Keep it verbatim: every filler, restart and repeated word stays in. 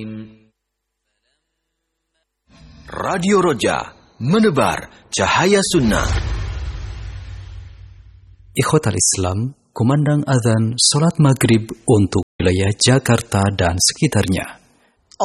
Radio Roja, menebar cahaya sunnah. Ikhwatal Islam, kumandang azan salat maghrib untuk wilayah Jakarta dan sekitarnya.